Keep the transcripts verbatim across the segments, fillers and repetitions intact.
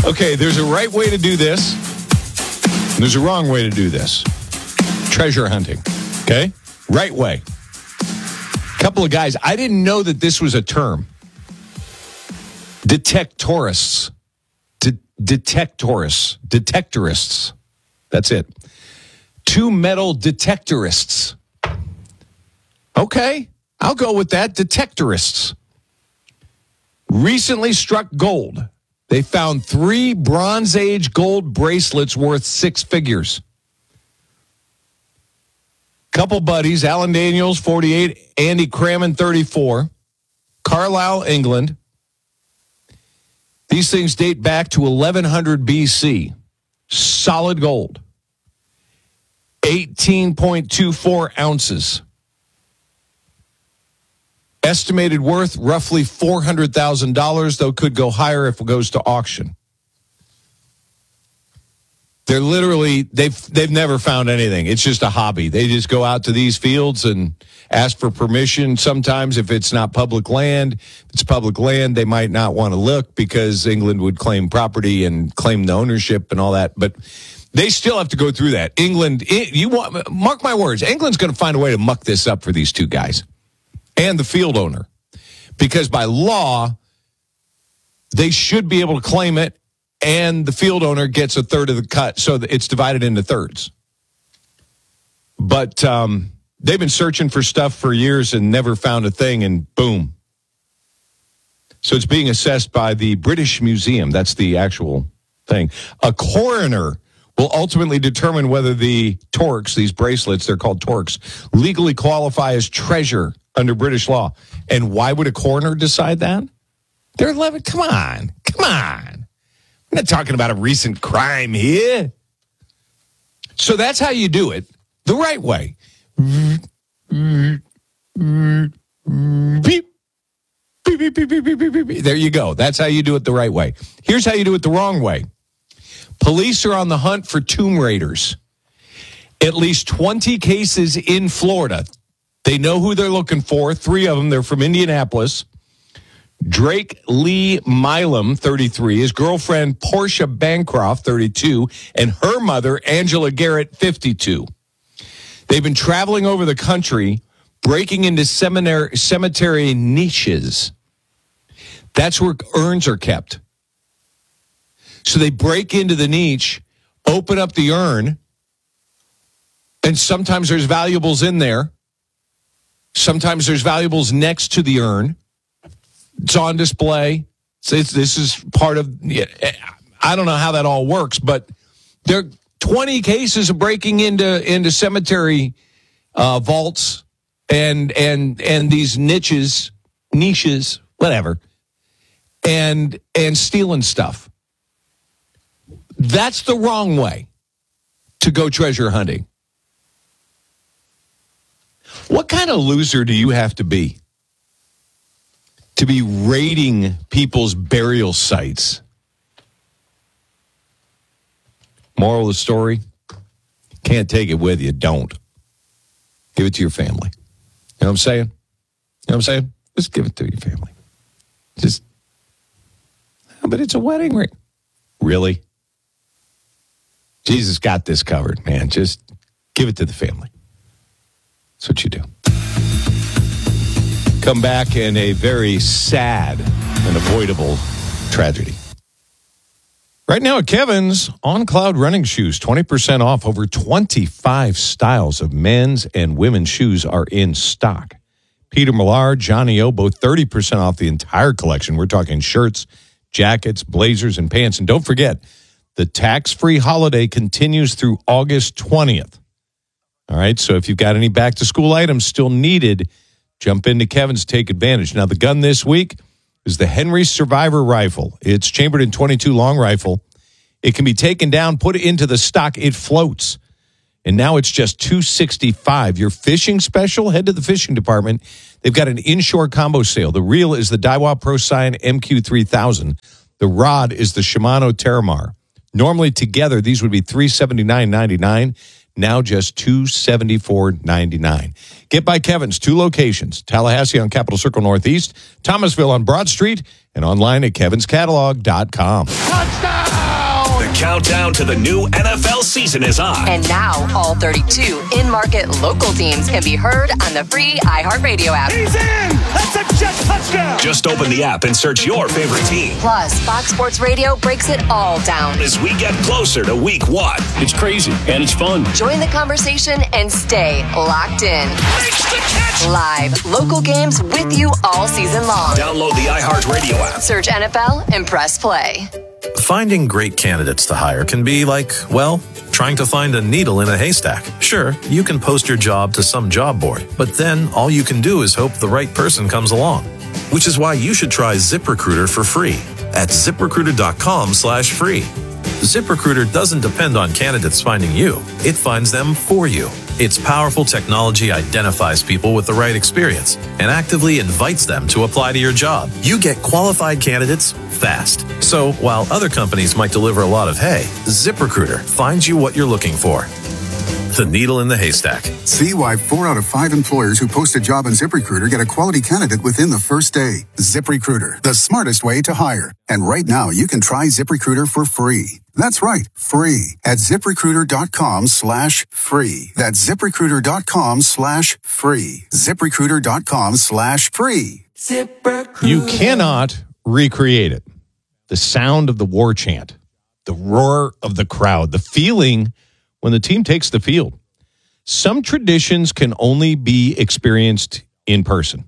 Okay, there's a right way to do this. And there's a wrong way to do this. Treasure hunting. Okay? Right way. Couple of guys. I didn't know that this was a term. Detectorists. De- detectorists. Detectorists. That's it. Two metal detectorists. Okay, I'll go with that. Detectorists. Recently struck gold. They found three Bronze Age gold bracelets worth six figures. Couple buddies, Alan Daniels, forty-eight, Andy Crammon, thirty-four, Carlisle, England. These things date back to eleven hundred B C. Solid gold. eighteen point two four ounces. Estimated worth roughly four hundred thousand dollars, though could go higher if it goes to auction. They're literally, they've they've never found anything. It's just a hobby. They just go out to these fields and ask for permission. Sometimes if it's not public land, if it's public land, they might not want to look because England would claim property and claim the ownership and all that. But they still have to go through that. England, you want, mark my words, England's going to find a way to muck this up for these two guys and the field owner. Because by law, they should be able to claim it, and the field owner gets a third of the cut, so it's divided into thirds. But um, they've been searching for stuff for years and never found a thing, and boom. So it's being assessed by the British Museum. That's the actual thing. A coroner will ultimately determine whether the torques, these bracelets, they're called torques, legally qualify as treasure under British law. And why would a coroner decide that? They're eleven. Come on. Come on. We're not talking about a recent crime here. So that's how you do it the right way. Beep. Beep, beep, beep, beep, beep, beep, beep. There you go. That's how you do it the right way. Here's how you do it the wrong way. Police are on the hunt for tomb raiders. At least twenty cases in Florida. They know who they're looking for. Three of them. They're from Indianapolis. Drake Lee Milam, thirty-three, his girlfriend Portia Bancroft, thirty-two, and her mother, Angela Garrett, fifty-two. They've been traveling over the country, breaking into seminary, cemetery niches. That's where urns are kept. So they break into the niche, open up the urn, and sometimes there's valuables in there. Sometimes there's valuables next to the urn. It's on display. So it's, this is part of, I don't know how that all works, but there are twenty cases of breaking into, into cemetery uh, vaults and, and, and these niches, niches, whatever, and, and stealing stuff. That's the wrong way to go treasure hunting. What kind of loser do you have to be to be raiding people's burial sites? Moral of the story, can't take it with you, don't. Give it to your family. You know what I'm saying? You know what I'm saying? Just give it to your family. Just, but it's a wedding ring. Really? Jesus got this covered, man. Just give it to the family. That's what you do. Come back in a very sad and avoidable tragedy. Right now at Kevin's, On Cloud running shoes, twenty percent off. Over twenty-five styles of men's and women's shoes are in stock. Peter Millar, Johnny O, both thirty percent off the entire collection. We're talking shirts, jackets, blazers, and pants. And don't forget, the tax-free holiday continues through August twentieth. All right, so if you've got any back-to-school items still needed, jump into Kevin's, take advantage. Now, the gun this week is the Henry Survivor rifle. It's chambered in twenty-two long rifle. It can be taken down, put into the stock. It floats. And now it's just two hundred sixty-five dollars. Your fishing special, head to the fishing department. They've got an inshore combo sale. The reel is the Daiwa ProScion M Q three thousand. The rod is the Shimano Terramar. Normally together, these would be three hundred seventy-nine dollars and ninety-nine cents. Now just two hundred seventy-four dollars and ninety-nine cents. Get by Kevin's, two locations, Tallahassee on Capitol Circle Northeast, Thomasville on Broad Street, and online at kevins catalog dot com. Touchdown! countdown to the new N F L season is on. And now, all thirty-two in-market local teams can be heard on the free iHeartRadio app. He's in! That's a jet touchdown! Just open the app and search your favorite team. Plus, Fox Sports Radio breaks it all down as we get closer to week one. It's crazy, and it's fun. Join the conversation and stay locked in. Makes the catch! Live, local games with you all season long. Download the iHeartRadio app. Search N F L and press play. Finding great candidates to hire can be like, well, trying to find a needle in a haystack. Sure, you can post your job to some job board, but then all you can do is hope the right person comes along. Which is why you should try ZipRecruiter for free at ZipRecruiter.com slash free. ZipRecruiter doesn't depend on candidates finding you. It finds them for you. Its powerful technology identifies people with the right experience and actively invites them to apply to your job. You get qualified candidates fast. So while other companies might deliver a lot of hay, ZipRecruiter finds you what you're looking for. The needle in the haystack. See why four out of five employers who post a job on ZipRecruiter get a quality candidate within the first day. ZipRecruiter, the smartest way to hire. And right now, you can try ZipRecruiter for free. That's right, free at ZipRecruiter.com slash free. That's ZipRecruiter.com slash free. ZipRecruiter.com slash free. ZipRecruiter. You cannot recreate it. The sound of the war chant, the roar of the crowd, the feeling when the team takes the field. Some traditions can only be experienced in person.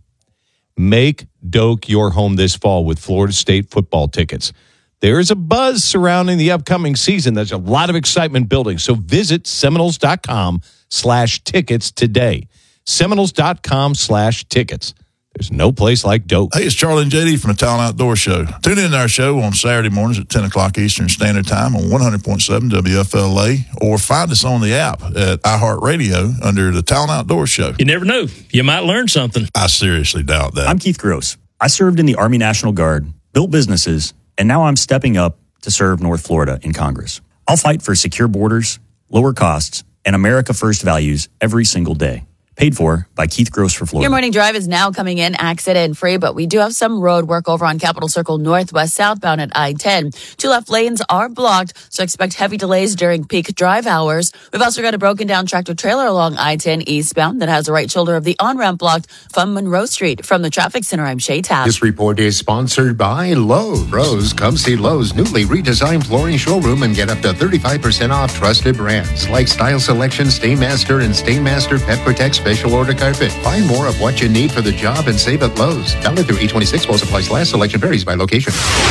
Make Doak your home this fall with Florida State football tickets. There is a buzz surrounding the upcoming season. There's a lot of excitement building. So visit Seminoles.com slash tickets today. Seminoles.com slash tickets. There's no place like Doak. Hey, it's Charlie and J D from the Talent Outdoor Show. Tune in to our show on Saturday mornings at ten o'clock Eastern Standard Time on one hundred point seven W F L A, or find us on the app at iHeartRadio under the Talent Outdoor Show. You never know. You might learn something. I seriously doubt that. I'm Keith Gross. I served in the Army National Guard, built businesses, and now I'm stepping up to serve North Florida in Congress. I'll fight for secure borders, lower costs, and America First values every single day. Paid for by Keith Gross for Florida. Your morning drive is now coming in accident-free, but we do have some road work over on Capitol Circle Northwest southbound at I ten. Two left lanes are blocked, so expect heavy delays during peak drive hours. We've also got a broken-down tractor-trailer along I ten eastbound that has the right shoulder of the on-ramp blocked from Monroe Street. From the Traffic Center, I'm Shay Tapp. This report is sponsored by Lowe's. Pros, come see Lowe's newly redesigned flooring showroom and get up to thirty-five percent off trusted brands like Style Selection, Stainmaster, and Stainmaster Pet Protect Special Order Carpet. Find more of what you need for the job and save at Lowe's. Valid through eight twenty-six. While supplies last. Selection varies by location.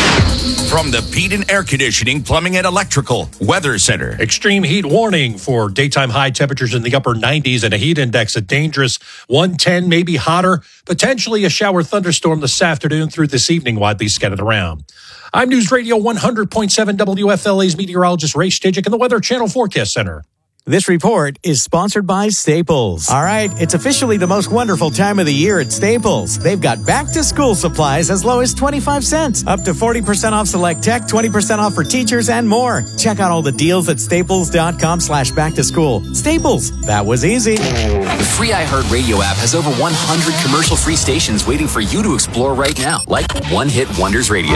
From the Pete and Air Conditioning, Plumbing, and Electrical Weather Center. Extreme heat warning for daytime high temperatures in the upper nineties and a heat index of dangerous one ten, maybe hotter. Potentially a shower thunderstorm this afternoon through this evening, widely scattered around. I'm News Radio one hundred point seven W F L A's meteorologist Ray Stidgick in the Weather Channel Forecast Center. This report is sponsored by Staples. All right, it's officially the most wonderful time of the year at Staples. They've got back-to-school supplies as low as twenty-five cents, up to forty percent off select tech, twenty percent off for teachers, and more. Check out all the deals at staples.com slash back-to-school. Staples, that was easy. The free iHeartRadio app has over one hundred commercial-free stations waiting for you to explore right now, like One Hit Wonders Radio.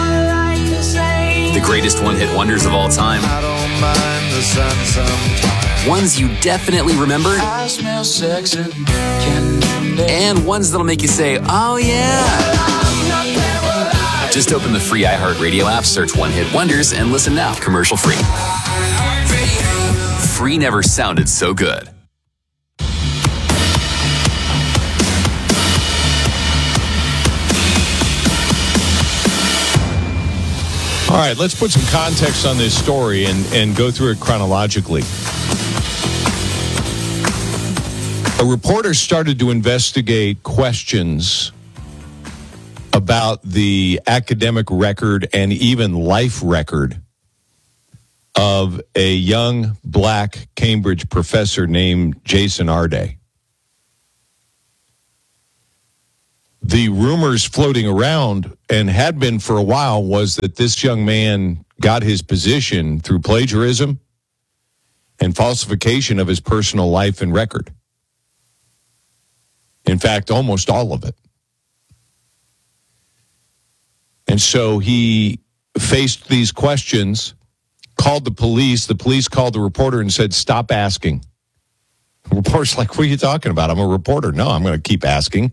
The greatest one-hit wonders of all time. I don't mind the sun sometimes. Ones you definitely remember. I smell sex and candy. And ones that'll make you say, oh yeah. Just open the free iHeartRadio app, search One Hit Wonders, and listen now, commercial free. Free never sounded so good. All right, let's put some context on this story and, and go through it chronologically. A reporter started to investigate questions about the academic record and even life record of a young black Cambridge professor named Jason Arday. The rumors floating around, and had been for a while, was that this young man got his position through plagiarism and falsification of his personal life and record. In fact, almost all of it. And so he faced these questions called the police. The police called the reporter and said, stop asking. The reporter's like, what are you talking about? I'm a reporter. No, I'm going to keep asking.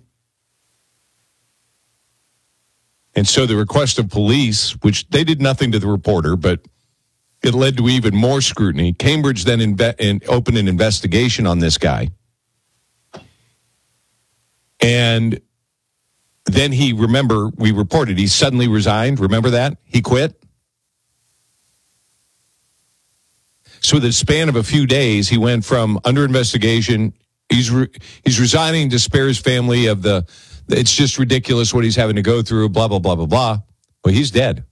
And so the request of police, which they did nothing to the reporter, but it led to even more scrutiny. Cambridge then inve- in, opened an investigation on this guy. And then he, remember, we reported, he suddenly resigned. Remember that? He quit. So within the span of a few days, he went from under investigation, he's re- he's resigning to spare his family of the, it's just ridiculous what he's having to go through, blah, blah, blah, blah, blah. Well, he's dead.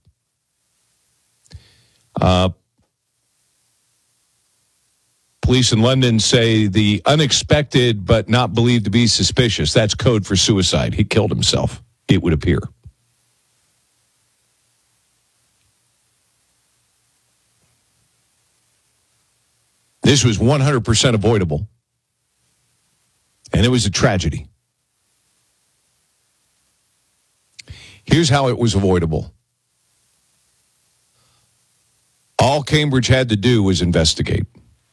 Uh, police in London say the unexpected but not believed to be suspicious. That's code for suicide. He killed himself, it would appear. This was one hundred percent avoidable, and it was a tragedy. Here's how it was avoidable. All Cambridge had to do was investigate.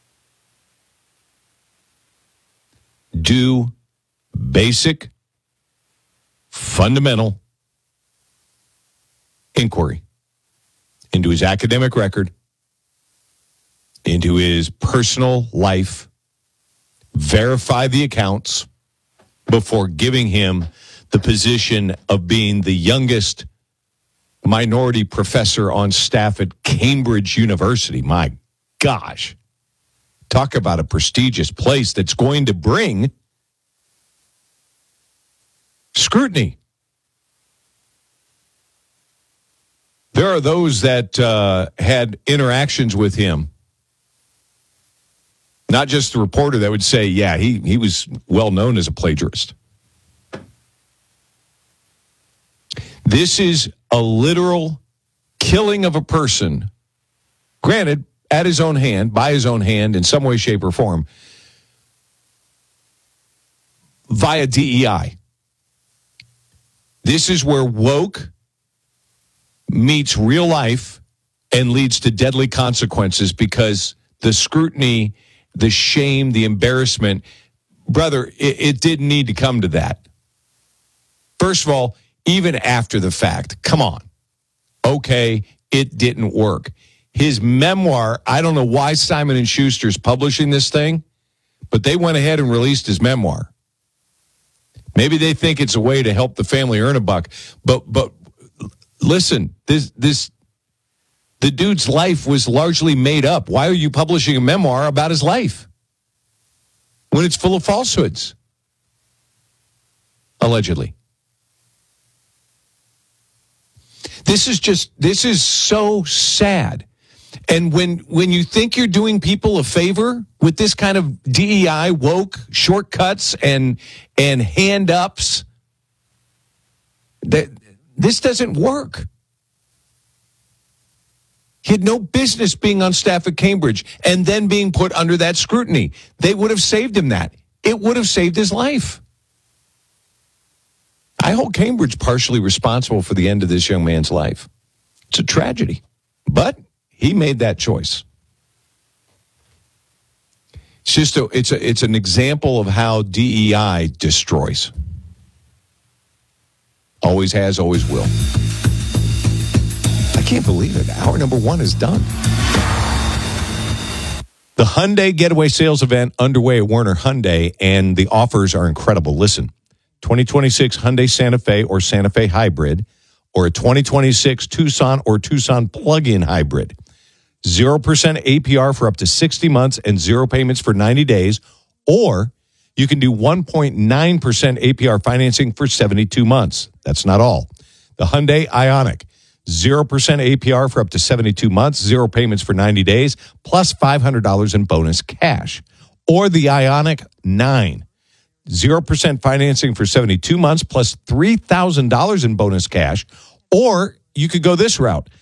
Do basic, fundamental inquiry into his academic record, into his personal life, verify the accounts before giving him the position of being the youngest minority professor on staff at Cambridge University. My gosh. Talk about a prestigious place that's going to bring scrutiny. There are those that uh, had interactions with him. Not just the reporter that would say, yeah, he, he was well known as a plagiarist. This is a literal killing of a person, granted, at his own hand, by his own hand, in some way, shape, or form, via D E I. This is where woke meets real life and leads to deadly consequences because the scrutiny, the shame, the embarrassment, brother, it, it didn't need to come to that. First of all, even after the fact, come on. Okay, it didn't work. His memoir, I don't know why Simon and Schuster's publishing this thing, but they went ahead and released his memoir. Maybe they think it's a way to help the family earn a buck, but but listen, this this the dude's life was largely made up. Why are you publishing a memoir about his life when it's full of falsehoods? Allegedly. This is just, this is so sad. And when when you think you're doing people a favor with this kind of D E I woke shortcuts and and hand ups, that this doesn't work. He had no business being on staff at Cambridge and then being put under that scrutiny. They would have saved him that. It would have saved his life. I hold Cambridge partially responsible for the end of this young man's life. It's a tragedy, but he made that choice. It's just a, it's a, it's an example of how D E I destroys. Always has, always will. I can't believe it. Hour number one is done. The Hyundai Getaway Sales Event underway at Werner Hyundai, and the offers are incredible. Listen, twenty twenty-six Hyundai Santa Fe or Santa Fe Hybrid, or a twenty twenty-six Tucson or Tucson plug-in hybrid. zero percent A P R for up to sixty months and zero payments for ninety days, or you can do one point nine percent A P R financing for seventy-two months. That's not all. The Hyundai Ioniq, zero percent A P R for up to seventy-two months, zero payments for ninety days, plus five hundred dollars in bonus cash. Or the Ioniq nine, zero percent financing for seventy-two months, plus three thousand dollars in bonus cash. Or you could go this route,